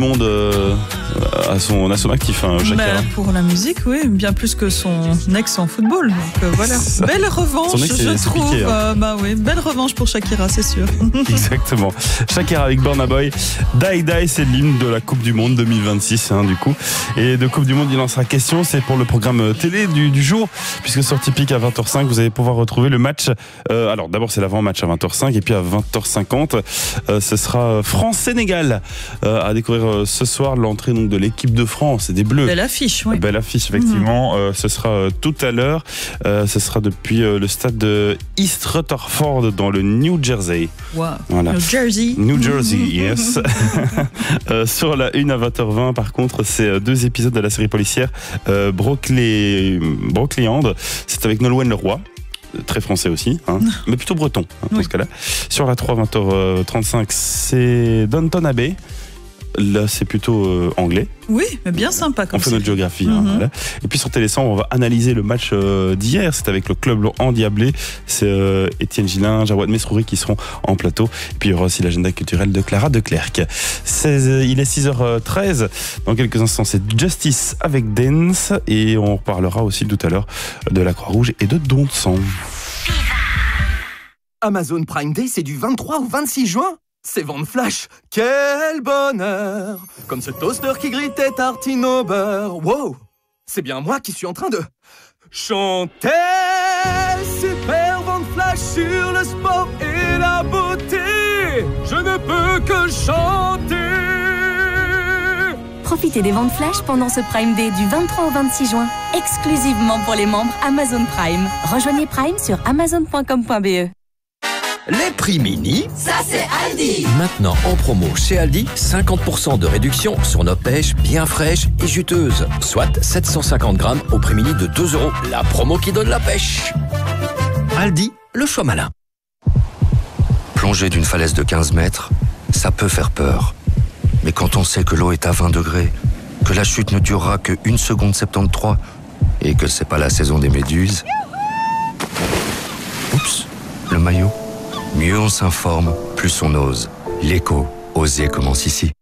monde à son actif, hein, Shakira. Pour la musique, oui, bien plus que son ex en football. Donc voilà, belle revanche, je trouve. Piqué, hein. Oui, belle revanche pour Shakira, c'est sûr. Exactement. Shakira avec Burna Boy. Die Die, c'est l'hymne de la Coupe du Monde 2026, du coup. Et de Coupe du Monde, il en sera question. C'est pour le programme télé du jour, puisque sur Typique à 20h05, vous allez pouvoir retrouver le match. Alors d'abord, c'est l'avant-match à 20h05, et puis à 20h50, ce sera France-Sénégal à découvrir ce soir, l'entrée donc de l'équipe de France et des Bleus. Belle affiche, oui. Belle affiche, effectivement. Ce sera tout à l'heure. Ce sera depuis le stade de East Rutherford dans le New Jersey. Wow. Voilà. New Jersey, yes. Sur la 1 à 20h20, par contre, c'est 2 épisodes de la série policière Brockley Hand. C'est avec Nolwenn Leroy. Très français aussi, mais plutôt breton dans ce cas-là. Sur la 3, 20h35, c'est Downton Abbey. Là, c'est plutôt anglais. Oui, mais bien sympa comme ça. On fait notre géographie. Voilà. Et puis sur Télé100, on va analyser le match d'hier. C'est avec le club endiablé. C'est Étienne Gillin, Jawad Mesrouri qui seront en plateau. Et puis il y aura aussi l'agenda culturel de Clara Declercq. Il est 6h13. Dans quelques instants, c'est Justice avec Dance. Et on reparlera aussi tout à l'heure de la Croix-Rouge et de Don de Sang. Amazon Prime Day, c'est du 23 au 26 juin. C'est vente flash, quel bonheur! Comme ce toaster qui grille tes tartines au beurre. Wow! C'est bien moi qui suis en train de chanter. Super vente flash sur le sport et la beauté. Je ne peux que chanter. Profitez des ventes flash pendant ce Prime Day du 23 au 26 juin, exclusivement pour les membres Amazon Prime. Rejoignez Prime sur amazon.com.be. Les prix mini, ça c'est Aldi. Maintenant en promo chez Aldi, 50% de réduction sur nos pêches bien fraîches et juteuses. Soit 750 grammes au prix mini de 2 €. La promo qui donne la pêche. Aldi, le choix malin. Plonger d'une falaise de 15 mètres, ça peut faire peur. Mais quand on sait que l'eau est à 20 degrés, que la chute ne durera que 1 seconde 73 et que c'est pas la saison des méduses... Oups, le maillot. Mieux on s'informe, plus on ose. L'éco, oser commence ici.